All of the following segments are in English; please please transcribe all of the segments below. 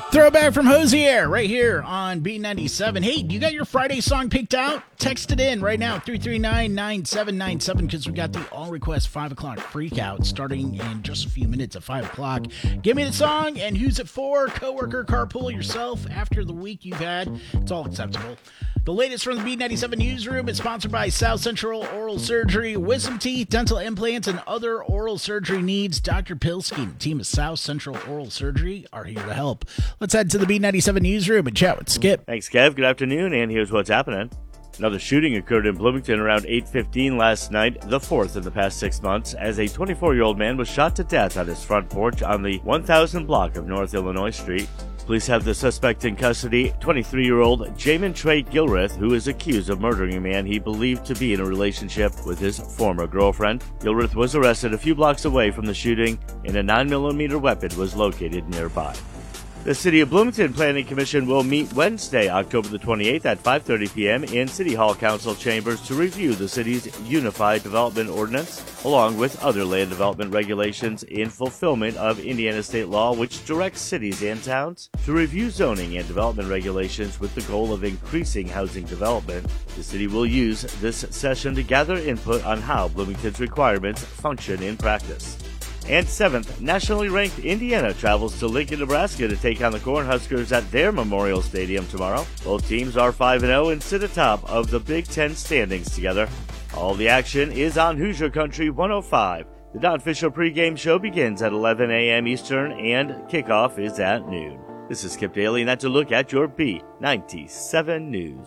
Throwback from Hosier right here on B97. Hey, you got your Friday song picked out? Text it in right now, 339-9797, because we got the all request 5 o'clock freak out starting in just a few minutes at 5 o'clock. Give me the song and who's it for? Coworker, carpool, yourself after the week you've had. It's all acceptable. The latest from the B97 newsroom is sponsored by South Central Oral Surgery, wisdom teeth, dental implants, and other oral surgery needs. Dr. Pilski and the team of South Central Oral Surgery are here to help. Let's head to the B97 newsroom and chat with Skip. Thanks, Kev. Good afternoon, and here's what's happening. Another shooting occurred in Bloomington around 8:15 last night, the fourth in the past 6 months, as a 24-year-old man was shot to death on his front porch on the 1000 block of North Illinois Street. Police have the suspect in custody, 23-year-old Jamin Trey Gilreth, who is accused of murdering a man he believed to be in a relationship with his former girlfriend. Gilreth was arrested a few blocks away from the shooting, and a 9mm weapon was located nearby. The City of Bloomington Planning Commission will meet Wednesday, October the 28th at 5:30 p.m. in City Hall Council chambers to review the city's Unified Development Ordinance, along with other land development regulations in fulfillment of Indiana state law, which directs cities and towns to review zoning and development regulations with the goal of increasing housing development. The city will use this session to gather input on how Bloomington's requirements function in practice. And 7th, nationally ranked Indiana travels to Lincoln, Nebraska to take on the Cornhuskers at their Memorial Stadium tomorrow. Both teams are 5-0 and sit atop of the Big Ten standings together. All the action is on Hoosier Country 105. The Don Fisher pregame show begins at 11 a.m. Eastern and kickoff is at noon. This is Skip Daly, and that's a look at your B97 News.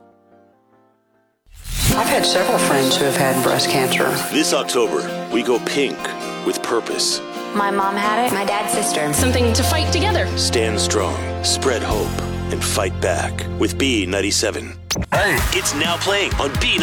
I've had several friends who have had breast cancer. This October, we go pink with purpose. My mom had it. My dad's sister. Something to fight together. Stand strong, spread hope, and fight back with B97. Hey! It's now playing on B97.